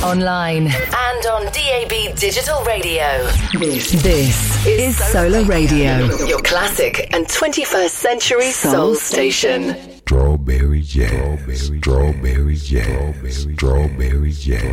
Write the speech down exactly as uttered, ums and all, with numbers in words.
online, and on D A B Digital Radio. This, this is Solar Radio, your classic and twenty-first century soul station. Strawberry jazz, strawberry jazz, strawberry jazz.